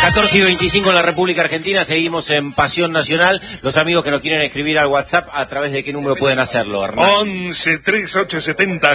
14:25 en la República Argentina, seguimos en Pasión Nacional. Los amigos que nos quieren escribir al WhatsApp, ¿a través de qué número pueden hacerlo, Hernán? 11 3870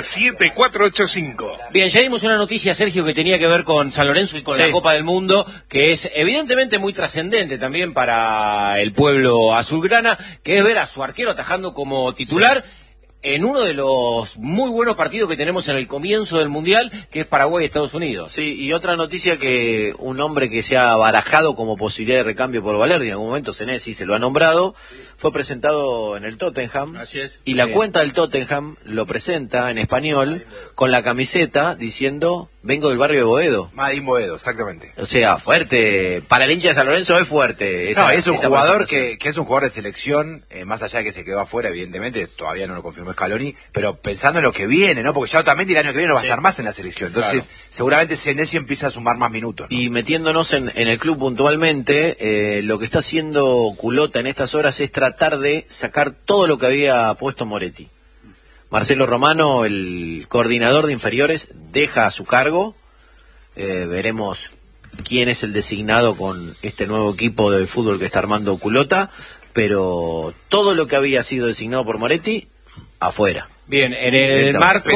7485. Bien, ya dimos una noticia, Sergio, que tenía que ver con San Lorenzo y con la Copa del Mundo, que es evidentemente muy trascendente también para el pueblo azulgrana, que es ver a su arquero atajando como titular en uno de los muy buenos partidos que tenemos en el comienzo del Mundial, que es Paraguay y Estados Unidos. Sí, y otra noticia, que un hombre que se ha barajado como posibilidad de recambio por Valerdi, en algún momento Senesi se lo ha nombrado, fue presentado en el Tottenham. Así es. Y la cuenta del Tottenham lo presenta en español con la camiseta diciendo: vengo del barrio de Boedo. Madín Boedo, exactamente. O sea, fuerte. Para el hincha de San Lorenzo es fuerte. Es un jugador que es un jugador de selección, más allá de que se quedó afuera, evidentemente, todavía no lo confirmó Scaloni, pero pensando en lo que viene, ¿no? Porque ya Otamendi el año que viene no va a estar más en la selección. Entonces, seguramente Senesi empieza a sumar más minutos, ¿no? Y metiéndonos en el club puntualmente, lo que está haciendo Culota en estas horas es tratar de sacar todo lo que había puesto Moretti. Marcelo Romano, el coordinador de inferiores, deja a su cargo. Veremos quién es el designado con este nuevo equipo de fútbol que está armando Culota, pero todo lo que había sido designado por Moretti, afuera. Bien, en el marco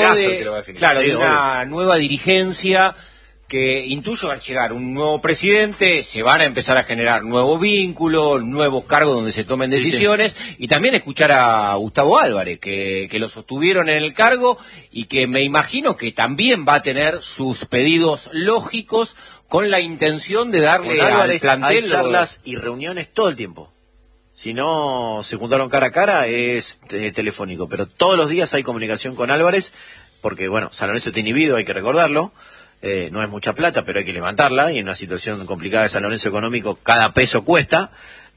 de una nueva dirigencia, que intuyo va a llegar un nuevo presidente, se van a empezar a generar nuevos vínculos, nuevos cargos donde se tomen decisiones, y también escuchar a Gustavo Álvarez, que lo sostuvieron en el cargo y que me imagino que también va a tener sus pedidos lógicos con la intención de darle al plantel... Hay charlas y reuniones todo el tiempo. Si no se juntaron cara a cara, es telefónico, pero todos los días hay comunicación con Álvarez, porque bueno, San Lorenzo está inhibido, hay que recordarlo. No es mucha plata, pero hay que levantarla, y en una situación complicada de San Lorenzo económico, cada peso cuesta.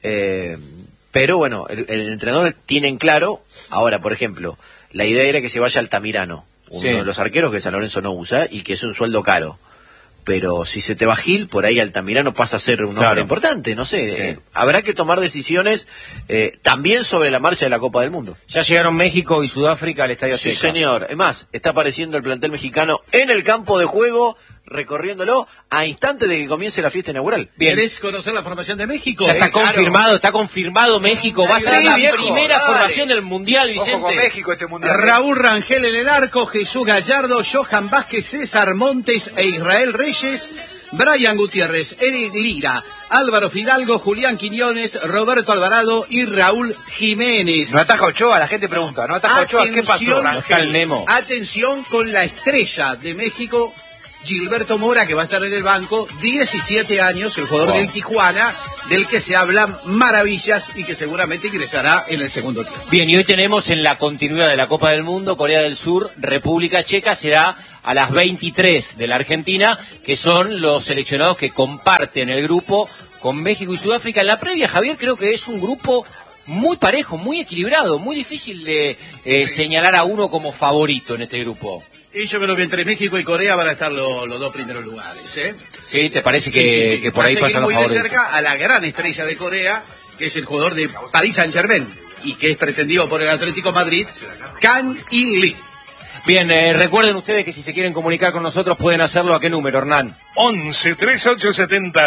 Pero bueno, el entrenador tiene en claro. Ahora, por ejemplo, la idea era que se vaya Altamirano, uno de los arqueros que San Lorenzo no usa y que es un sueldo caro. Pero si se te va Gil, por ahí Altamirano pasa a ser un hombre importante, no sé. Habrá que tomar decisiones también sobre la marcha de la Copa del Mundo. Ya llegaron México y Sudáfrica al Estadio Sí, Azteca. señor. Es más, está apareciendo el plantel mexicano en el campo de juego, recorriéndolo a instantes de que comience la fiesta inaugural. Bien. ¿Querés conocer la formación de México? Ya está confirmado, está confirmado México. Va a ser la primera formación del Mundial, Vicente. Ojo con México este Mundial. Raúl Rangel en el arco, Jesús Gallardo, Johan Vázquez, César Montes e Israel Reyes, Brian Gutiérrez, Eric Lira, Álvaro Fidalgo, Julián Quiñones, Roberto Alvarado y Raúl Jiménez. No ataja Ochoa, la gente pregunta, ¿no ataja Ochoa? ¿Qué pasó? No está el Nemo. Atención con la estrella de México, Gilberto Mora, que va a estar en el banco, 17 años, el jugador del Tijuana, del que se hablan maravillas y que seguramente ingresará en el segundo tiempo. Bien, y hoy tenemos en la continuidad de la Copa del Mundo, Corea del Sur, República Checa, será a las 23 de la Argentina, que son los seleccionados que comparten el grupo con México y Sudáfrica. En la previa, Javier, creo que es un grupo muy parejo, muy equilibrado, muy difícil de señalar a uno como favorito en este grupo. Y yo creo que entre México y Corea van a estar los dos primeros lugares, ¿eh? Sí, ¿te parece que por ahí pasan los muy favoritos? de cerca a la gran estrella de Corea, que es el jugador de Paris Saint-Germain y que es pretendido por el Atlético Madrid, Kang In Lee. Bien, recuerden ustedes que si se quieren comunicar con nosotros pueden hacerlo. ¿A qué número, Hernán? 11 3870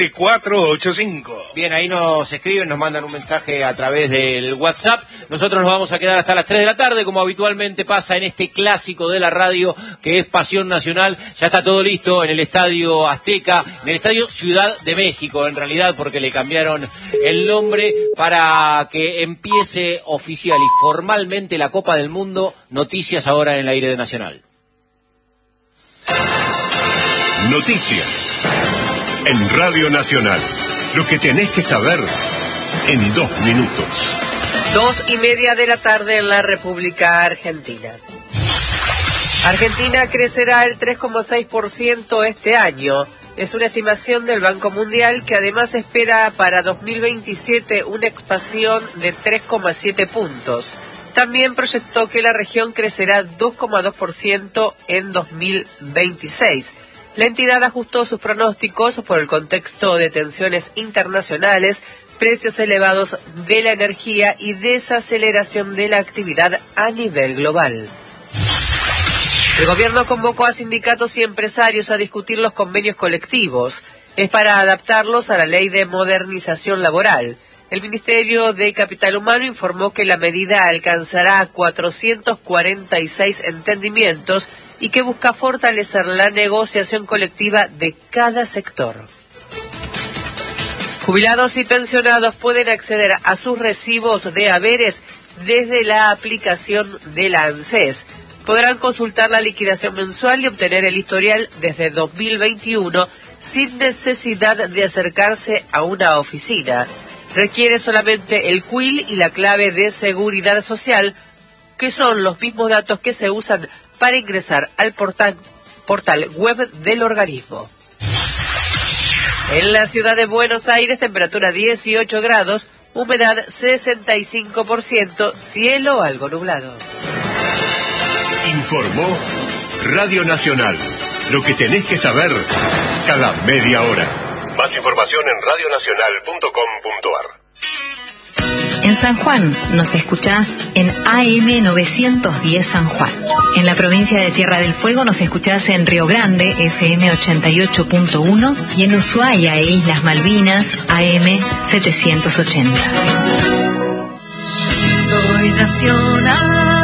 7485. Bien, ahí nos escriben, nos mandan un mensaje a través del WhatsApp. Nosotros nos vamos a quedar hasta las 3 de la tarde, como habitualmente pasa en este clásico de la radio, que es Pasión Nacional. Ya está todo listo en el Estadio Azteca, en el Estadio Ciudad de México, en realidad, porque le cambiaron el nombre para que empiece oficial y formalmente la Copa del Mundo. Noticias ahora en el aire de Nacional. Noticias en Radio Nacional. Lo que tenés que saber en 2 minutos. 2:30 de la tarde en la República Argentina. Argentina crecerá el 3,6% este año. Es una estimación del Banco Mundial, que además espera para 2027 una expansión de 3,7 puntos. También proyectó que la región crecerá 2,2% en 2026. La entidad ajustó sus pronósticos por el contexto de tensiones internacionales, precios elevados de la energía y desaceleración de la actividad a nivel global. El gobierno convocó a sindicatos y empresarios a discutir los convenios colectivos. es para adaptarlos a la Ley de Modernización Laboral. El Ministerio de Capital Humano informó que la medida alcanzará 446 entendimientos y que busca fortalecer la negociación colectiva de cada sector. Jubilados y pensionados pueden acceder a sus recibos de haberes desde la aplicación de la ANSES. Podrán consultar la liquidación mensual y obtener el historial desde 2021 sin necesidad de acercarse a una oficina. Requiere solamente el CUIL y la clave de seguridad social, que son los mismos datos que se usan para ingresar al portal web del organismo. En la ciudad de Buenos Aires, temperatura 18 grados, humedad 65%, cielo algo nublado. Informó Radio Nacional. Lo que tenés que saber cada media hora. Más información en radionacional.com.ar. En San Juan nos escuchás en AM 910 San Juan. En la provincia de Tierra del Fuego nos escuchás en Río Grande, FM 88.1, y en Ushuaia e Islas Malvinas, AM 780. Soy nacional.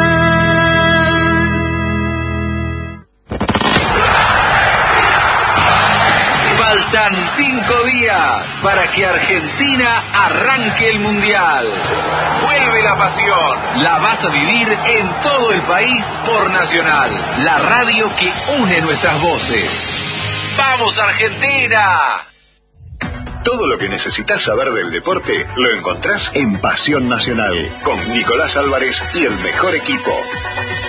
Faltan 5 días para que Argentina arranque el Mundial. Vuelve la pasión. La vas a vivir en todo el país por Nacional, la radio que une nuestras voces. ¡Vamos, Argentina! Todo lo que necesitas saber del deporte lo encontrás en Pasión Nacional, con Nicolás Álvarez y el mejor equipo.